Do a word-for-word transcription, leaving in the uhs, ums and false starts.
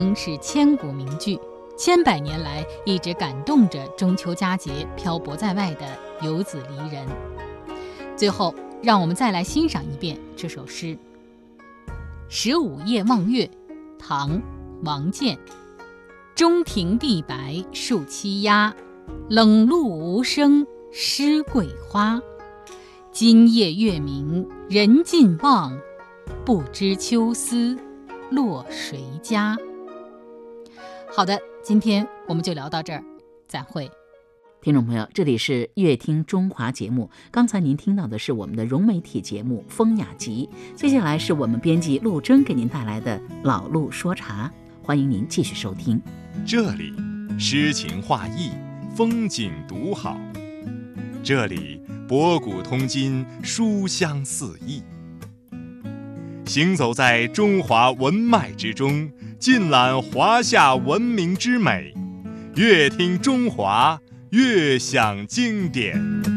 是千古名句，千百年来一直感动着中秋佳节漂泊在外的游子离人。最后，让我们再来欣赏一遍这首诗。十五夜望月，唐·王建。中庭碧白树栖鸦，冷露无声湿桂花。今夜月明人尽望，不知秋思落谁家。好的，今天我们就聊到这儿，再会。 听众朋友，这里是乐听中华节目，刚才您听到的是我们的融媒体节目《风雅集》，接下来是我们编辑陆征给您带来的老陆说茶，欢迎您继续收听。 这里诗情画意，风景独好，这里博古通今，书香四溢。行走在中华文脉之中，尽览华夏文明之美，乐听中华，悦享经典。